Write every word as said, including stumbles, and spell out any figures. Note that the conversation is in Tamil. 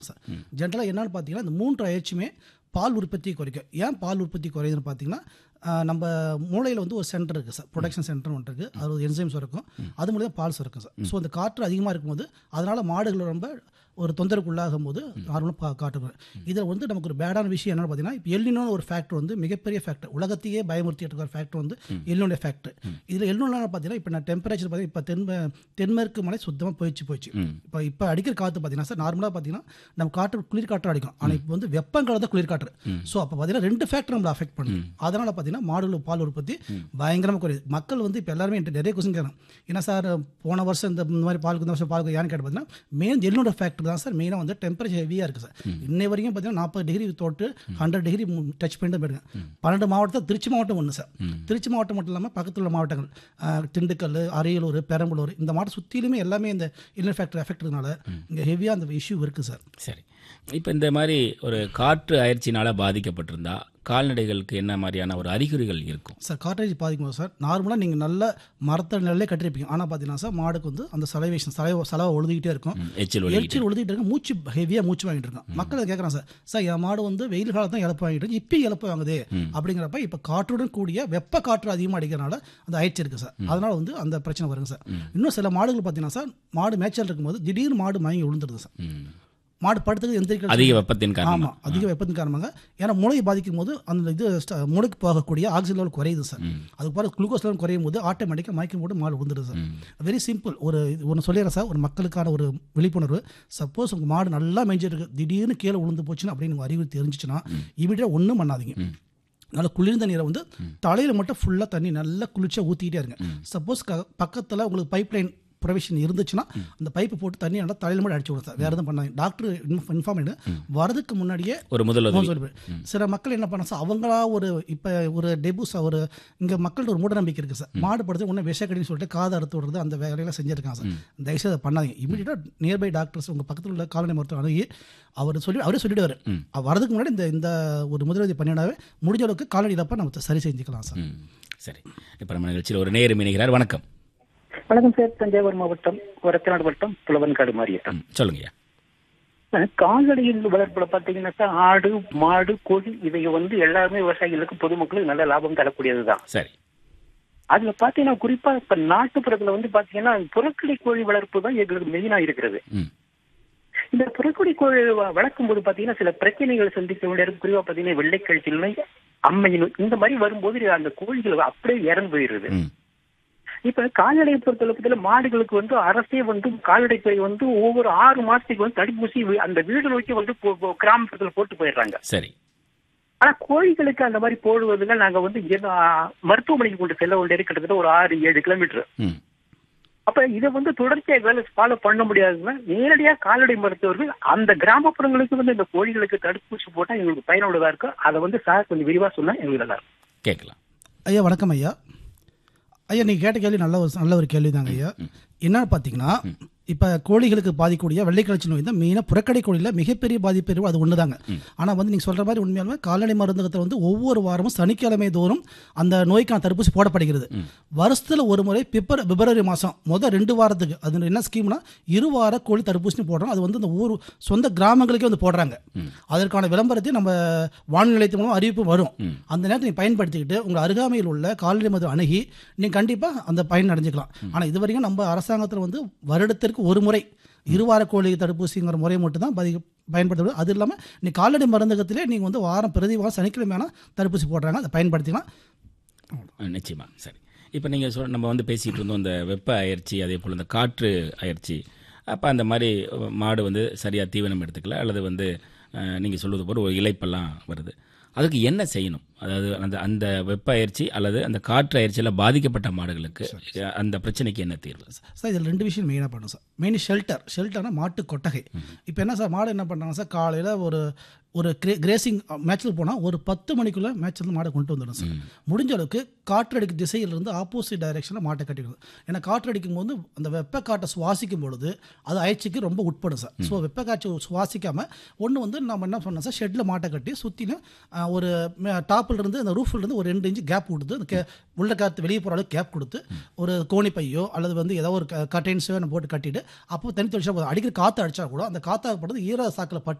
சார். ஜென்ரலாக என்னென்னு பார்த்தீங்கன்னா இந்த மூன்று அயற்சியுமே பால் உற்பத்தி குறைக்கும். ஏன் பால் உற்பத்தி குறையுதுன்னு பார்த்தீங்கன்னா நம்ம மூளையில் வந்து ஒரு சென்டர் இருக்குது சார், ப்ரொடக்ஷன் சென்டர் ஒன்று இருக்குது. அது ஒரு என்சைம்ஸ் இருக்கும், அது மூலியம் பால் சுரக்கும் சார். ஸோ அந்த காற்று அதிகமாக இருக்கும்போது அதனால் மாடுகள் ரொம்ப ஒரு தொந்தரவுக்குள்ளாகும் போது நார்மலாக காட்டுவேன். இதில் வந்து நமக்கு ஒரு பேடான விஷயம் என்னென்னு பார்த்தீங்கன்னா இப்போ எல்னினோன்னு ஒரு ஃபேக்டர் வந்து மிகப்பெரிய ஃபேக்டர், உலகத்தையே பயமுறுத்திட்டு இருக்கிற ஃபேக்டர் வந்து எல்னினோட ஃபேக்டர். இதில் எல்னினோன்னு பார்த்தீங்கன்னா இப்போ நான் டெம்பரேச்சர் பார்த்தீங்கன்னா இப்போ தென் தென்மேற்கு மலை சுத்தமாக போயிடுச்சு போயிடுச்சு இப்போ இப்போ அடிக்கிற காற்று பார்த்தீங்கன்னா சார் நார்மலாக பார்த்தீங்கன்னா நம்ம காற்று குளிர் காற்று அடிக்கும், ஆனால் இப்போ வந்து வெப்பங்கால தான் குளிர் காற்று. ஸோ அப்போ பார்த்தீங்கன்னா ரெண்டு ஃபேக்டர் நம்மளை அஃபெக்ட் பண்ணுது. அதனால் பார்த்தீங்கன்னா மாடுகள் பால் உற்பத்தி பயங்கரமாக குறையுது. மக்கள் வந்து இப்போ எல்லாருமே நிறைய கொஸ்டின் கேட்கணும், ஏன்னா சார் போன வருஷம் இந்த மாதிரி பாலுக்கு இந்த வருஷம் பாலுக்கு ஏன்னு கேட்டு பார்த்தீங்கன்னா மெயின் எல்னினோட ஃபேக்டர் தான் சார். மெயினாக வந்து டெம்பரேச்சர் ஹெவியாக இருக்குது சார். இன்னை வரைக்கும் பார்த்தீங்கன்னா நாற்பது டிகிரி தொட்டு ஹண்ட்ரட் டிகிரி டச் பண்ணிட்டு போயிடுங்க. பன்னெண்டு மாவட்டத்தில் திருச்சி மாவட்டம் ஒன்று சார். திருச்சி மாவட்டம் மட்டும் இல்லாமல் பக்கத்தில் உள்ள மாவட்டங்கள் திண்டுக்கல், அரியலூர், பெரம்பலூர் இந்த மாவட்டம் சுற்றிலுமே எல்லாமே இந்த எல்னினோ ஃபேக்டர் எஃபெக்ட்னால இங்கே ஹெவியாக அந்த இஷ்யூ இருக்குது சார். சரி, இப்போ இந்த மாதிரி ஒரு காற்று அயற்சினால் பாதிக்கப்பட்டிருந்தா கால்நடைகளுக்கு என்ன மாதிரியான ஒரு அறிகுறிகள் இருக்கும் சார்? காற்றேஜ் பாதிக்கும் சார். நார்மலாக நீங்கள் நல்ல மரத்த நிலையிலே கட்டிருப்பீங்க, ஆனால் பார்த்தீங்கன்னா சார் மாடுக்கு வந்து அந்த சலைவேஷன் சலவை சலவை ஒழுதுகிட்டே இருக்கும், எச்சில் எச்சில் ஒழுதுகிட்டு இருக்கும், மூச்சு ஹெவியாக மூச்சு வாங்கிட்டு இருக்கும். மக்கள் கேட்குறாங்க சார், சார் என் மாடு வந்து வெயில் காலத்தில் தான் இழப்பு வாங்கிட்டு இருக்கு, இப்பயும் இழப்பு வாங்குது அப்படிங்கிறப்ப இப்போ காற்றுடன் கூடிய வெப்ப காற்று அதிகமாக அடிக்கிறனால அந்த அயற்சி இருக்குது சார். அதனால் வந்து அந்த பிரச்சனை வருங்க சார். இன்னும் சில மாடுகள் பார்த்தீங்கன்னா சார் மாடு மேய்ச்சல் இருக்கும்போது திடீர்னு மாடு மயங்கி விழுந்துருது சார். மாடு படுத்துக்கு எந்திரிக்க அதிக வெப்பத்தின் காரணமாக. ஆமாம், அதிக வெப்பத்தின் காரணமாக. ஏன்னா மூளையை பாதிக்கும் போது அந்த இது மூளைக்கு போகக்கூடிய ஆக்சிஜன் லெவல் குறையுது சார். அதுக்கு பிறகு குளுக்கோஸ் லெவல் குறையும் போது ஆட்டோமேட்டிக்காக மயக்கும் போது மாடு விழுந்துருது சார். Very simple. ஒரு ஒன்று சொல்லிடுறேன் சார், ஒரு மக்களுக்கான ஒரு விழிப்புணர்வு. சப்போஸ் உங்கள் மாடு நல்லா மேய்ஞ்சிருக்கு, திடீர்னு கீழே விழுந்து போச்சுன்னா அப்படின்னு உங்கள் அறிவு தெரிஞ்சிச்சுன்னா இமீடியட்டாக ஒன்றும் பண்ணாதீங்க. நல்லா குளிர்ந்த நீரை வந்து தலையில் மட்டும் ஃபுல்லாக தண்ணி நல்லா குளிர்ச்சியாக ஊற்றிக்கிட்டே இருங்க. சப்போஸ் க பக்கத்தில் உங்களுக்கு பைப் லைன் ப்ரொவிஷன் இருந்துச்சுன்னா அந்த பைப்பு போட்டு தண்ணி நல்லா தலையில் மட்டும் அடிச்சு விடுங்க சார். வேறு எதுவும் பண்ணாங்க. டாக்டர் இன்ஃபார்ம் பண்ணி வரதுக்கு முன்னாடியே ஒரு முதல் சில மக்கள் என்ன பண்ண சார், அவங்களா ஒரு இப்போ ஒரு டெபுஸ் ஒரு இங்கே மக்கள்கிட்ட ஒரு மூட நம்பிக்கை இருக்குது சார். மாடு படுத்து ஒன்று விஷக்கடின்னு சொல்லிட்டு காதை அறுத்து விடுறது அந்த வேலையெல்லாம் செஞ்சுருக்காங்க சார். தயவுசெய்து அதை பண்ணாதீங்க. இமீடியட்டாக நியர்பை டாக்டர்ஸ் உங்கள் பக்கத்தில் உள்ள கால்நடை மருத்துவம் அணுகி அவர் சொல்லி அவரே சொல்லிவிடுவார். வரதுக்கு முன்னாடி இந்த இந்த ஒரு முதலுதவி பண்ணினாவே முடிஞ்ச அளவுக்கு கால்நடை இழப்பை நம்ம சரி செஞ்சுக்கலாம் சார். சரி, இப்போ நம்ம நிகழ்ச்சியில் ஒரு நேரம் இணைகிறார். வணக்கம். வணக்கம் சார், தஞ்சாவூர் மாவட்டம் ஒரத்தநாடு வட்டம் புலவன்காடு மாரியட்டம். சொல்லுங்க. கால்நடையில் வளர்ப்புல பாத்தீங்கன்னா சார் ஆடு, மாடு, கோழி இவை வந்து எல்லாருமே விவசாயிகளுக்கு பொதுமக்களுக்கு நல்ல லாபம் தரக்கூடியதுதான். சரி, அதுல பாத்தீங்கன்னா குறிப்பா இப்ப நாட்டுப்புறத்துல வந்து பாத்தீங்கன்னா புறக்கடை கோழி வளர்ப்பு தான் எங்களுக்கு மெயினா இருக்கிறது. இந்த புறக்கடை கோழி வளர்க்கும் போது பாத்தீங்கன்னா சில பிரச்சனைகள் சந்திக்க வேண்டிய குறிப்பா பாத்தீங்கன்னா வெள்ளைக்கழிச்சல் நோய், அம்மை நோய் இந்த மாதிரி வரும்போது அந்த கோழிகள் அப்படியே இறந்து போயிருது. இப்ப கால்நடை பொறுத்தளவுல மாடுகளுக்கு வந்து அரசே வந்து கால்நடைத்துறை வந்து ஒவ்வொரு ஆறு மாசத்துக்கு வந்து தடுப்பூசி அந்த வீடு நோக்கி வந்து கிராமத்துல போட்டு போயிடுறாங்க. சரி, ஆனா கோழிகளுக்கு அந்த மாதிரி போடுவதுல நாங்க வந்து மருத்துவமனைக்கு கொண்டு செல்ல வேண்டியது கிட்டத்தட்ட ஒரு ஆறு ஏழு கிலோமீட்டர். அப்ப இதை வந்து தொடர்ச்சியாக வேலை ஃபாலோ பண்ண முடியாதுன்னா நேரடியா கால்நடை மருத்துவர்கள் அந்த கிராமப்புறங்களுக்கு வந்து இந்த கோழிகளுக்கு தடுப்பூசி போட்டா எங்களுக்கு பயனுள்ளதா இருக்கும். அதை வந்து சார் கொஞ்சம் விரிவா சொன்னா எங்களுக்கு நல்லா இருக்கும். கேட்கலாம். ஐயா வணக்கம் ஐயா. ஐயா நீங்கள் கேட்ட கேள்வி நல்ல ஒரு நல்ல ஒரு கேள்வி தாங்க ஐயா. என்னன்னு பார்த்தீங்கன்னா இப்போ கோழிகளுக்கு பாதிக்கக்கூடிய வெள்ளைக்கழிச்சல் நோய் தான் மெயினாக புறக்கடை கோழியில் மிகப்பெரிய பாதிப்பு அது ஒன்று தாங்க. ஆனால் வந்து நீங்கள் சொல்கிற மாதிரி உண்மையாலுமே கால்நடை மருந்தகத்தில் வந்து ஒவ்வொரு வாரமும் சனிக்கிழமை தோறும் அந்த நோய்க்கான தடுப்பூசி போடப்படுகிறது. வருஷத்தில் ஒரு முறை பிப்ர பிப்ரவரி மாதம் முதல் ரெண்டு வாரத்துக்கு அது என்ன ஸ்கீம்னா இரு வார கோழி தடுப்பூசி போடுறோம். அது வந்து இந்த ஊர் சொந்த கிராமங்களுக்கே வந்து போடுறாங்க. அதற்கான விளம்பரத்தை நம்ம வானொலி நிலையத்தின் மூலம் அறிவிப்பு வரும். அந்த நேரத்தை நீங்கள் பயன்படுத்திக்கிட்டு உங்கள் அருகாமையில் உள்ள கால்நடை மருத்துவ அணுகி நீங்கள் கண்டிப்பாக அந்த பயன் அடைஞ்சிக்கலாம். ஆனால் இது வரைக்கும் நம்ம அரசாங்கத்தில் வந்து வருடத்திற்கு ஒரு முறை இருவார கோழி தடுப்பூசிங்கிற முறை மட்டும் தான் பயன்படுத்த. அது இல்லாமல் நீ கால்நடை மருந்தகத்திலே நீங்கள் வந்து வாரம் பிரதி வாரம் சனிக்கிழமையான தடுப்பூசி போடுறாங்க, அதை பயன்படுத்திக்கலாம். நிச்சயமா. சரி, இப்போ நீங்கள் சொல் நம்ம வந்து பேசிகிட்டு இருந்தோம் இந்த வெப்ப அயற்சி, அதே போல் இந்த காற்று அயற்சி. அப்போ அந்த மாதிரி மாடு வந்து சரியாக தீவனம் எடுத்துக்கல அல்லது வந்து நீங்கள் சொல்வது போல் ஒரு இலைப்பெல்லாம் வருது, அதுக்கு என்ன செய்யணும்? அதாவது அந்த அந்த வெப்ப அயற்சி அல்லது அந்த காற்று அயற்சியில் பாதிக்கப்பட்ட மாடுகளுக்கு அந்த பிரச்சனைக்கு என்ன தீர்வு? சார் இதில் ரெண்டு விஷயம் மெயினாக பண்ணணும் சார். Main shelter. ஷெல்டர்னா மாட்டு கொட்டகை. இப்போ என்ன சார் மாடு என்ன பண்ணுறாங்க சார், காலையில் ஒரு ஒரு கிரே கிரேசிங் மேட்ச்சில் போனால் ஒரு பத்து மணிக்குள்ளே மேட்ச்லேருந்து மாடை கொண்டு வந்துடும் சார். முடிஞ்ச அளவுக்கு காற்றடிக்கும் திசையிலிருந்து ஆப்போசிட் டைரெக்ஷனில் மாட்டை கட்டிடுது. ஏன்னா காற்றடிக்கும் போது அந்த வெப்ப காற்றை சுவாசிக்கும் பொழுது அது அயற்சிக்கு ரொம்ப உட்படும் சார். ஸோ வெப்ப காற்று சுவாசிக்காமல் ஒன்று வந்து நம்ம என்ன பண்ணோம் சார், ஷெட்டில் மாட்டை கட்டி சுற்றிலும் ஒரு டாப்பில் இருந்து அந்த ரூஃபில் இருந்து ஒரு ரெண்டு இன்ச்சு கேப் கொடுத்து அந்த கே உள்ள காற்று வெளியே போகிற அளவுக்கு கேப் கொடுத்து ஒரு கோணி பையோ அல்லது வந்து ஏதோ ஒரு கர்டைன்ஸோ நம்ம போட்டு கட்டிட்டு அப்போ தனி தொழிற்சாலை அடிக்கிற காற்று அடித்தா கூட அந்த காற்றாகப்படுறது ஈர சாக்கில் பட்டு